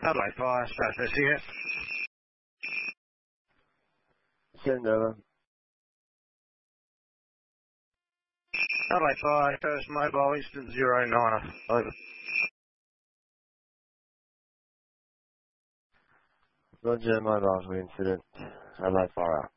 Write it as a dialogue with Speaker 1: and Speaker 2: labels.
Speaker 1: Adelaide Fire, South here.
Speaker 2: Send over.
Speaker 1: Adelaide Fire, first mobile, instant 09er, over.
Speaker 2: Roger, mobile to incident. Adelaide Fire out.